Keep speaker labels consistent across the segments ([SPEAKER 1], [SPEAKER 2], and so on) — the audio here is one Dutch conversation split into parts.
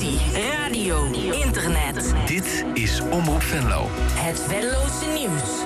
[SPEAKER 1] radio, internet.
[SPEAKER 2] Dit is Omroep Venlo.
[SPEAKER 1] Het Venlose nieuws.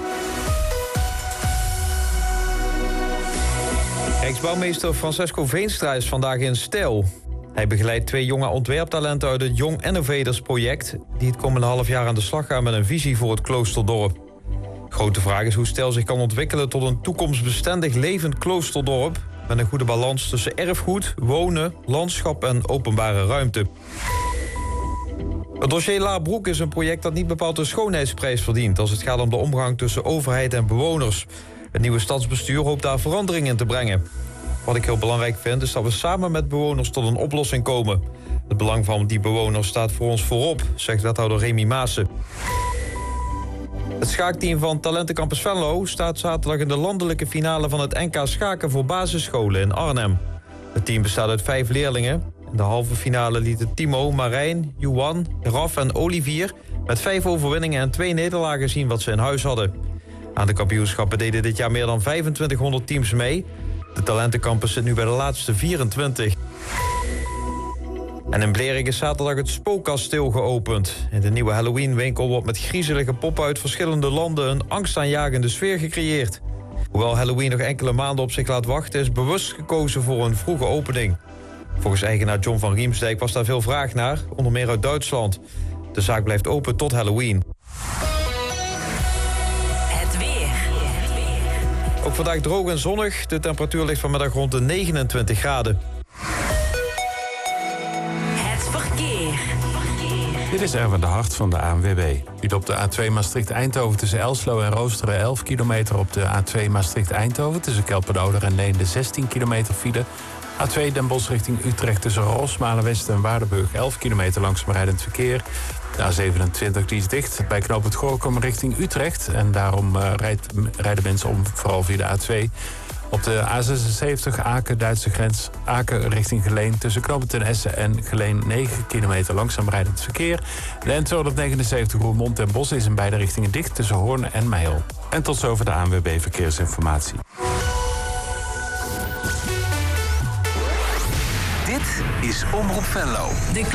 [SPEAKER 3] Rijksbouwmeester Francesco Veenstra is vandaag in Stijl. Hij begeleidt 2 jonge ontwerptalenten uit het Young Innovators project... die het komende half jaar aan de slag gaan met een visie voor het kloosterdorp. Grote vraag is hoe Stijl zich kan ontwikkelen tot een toekomstbestendig levend kloosterdorp... met een goede balans tussen erfgoed, wonen, landschap en openbare ruimte. Het dossier Laarbroek is een project dat niet bepaald een schoonheidsprijs verdient... als het gaat om de omgang tussen overheid en bewoners. Het nieuwe stadsbestuur hoopt daar verandering in te brengen. Wat ik heel belangrijk vind is dat we samen met bewoners tot een oplossing komen. Het belang van die bewoners staat voor ons voorop, zegt wethouder Remy Maassen. Het schaakteam van Talentencampus Venlo staat zaterdag in de landelijke finale van het NK Schaken voor basisscholen in Arnhem. Het team bestaat uit 5 leerlingen. In de halve finale lieten Timo, Marijn, Juan, Raf en Olivier met 5 overwinningen en 2 nederlagen zien wat ze in huis hadden. Aan de kampioenschappen deden dit jaar meer dan 2500 teams mee. De Talentencampus zit nu bij de laatste 24. En in Blerik is zaterdag het Spookkasteel geopend. In de nieuwe Halloween-winkel wordt met griezelige poppen uit verschillende landen... een angstaanjagende sfeer gecreëerd. Hoewel Halloween nog enkele maanden op zich laat wachten... is bewust gekozen voor een vroege opening. Volgens eigenaar John van Riemsdijk was daar veel vraag naar, onder meer uit Duitsland. De zaak blijft open tot Halloween.
[SPEAKER 1] Het weer.
[SPEAKER 3] Ook vandaag droog en zonnig. De temperatuur ligt vanmiddag rond de 29 graden.
[SPEAKER 1] Het verkeer.
[SPEAKER 4] Dit is Erwin de Hart van de ANWB. Files op de A2 Maastricht-Eindhoven tussen Elslo en Roosteren 11 kilometer. Op de A2 Maastricht-Eindhoven tussen Kelpendoder en Leende 16 kilometer file. A2 Den Bosch richting Utrecht tussen Rosmalen-West en Waardenburg 11 kilometer langzaam rijdend verkeer. De A27 die is dicht bij knooppunt Gorinchem richting Utrecht. En daarom rijden mensen om vooral via de A2. Op de A76 Aken-Duitse grens, Aken richting Geleen... tussen knooppunt Ten Essen en Geleen 9 kilometer langzaam rijdend verkeer. De N279 Roermond en Bos is in beide richtingen dicht tussen Hoorn en Meijel. En tot zover de ANWB Verkeersinformatie.
[SPEAKER 2] Dit is Omroep Venlo.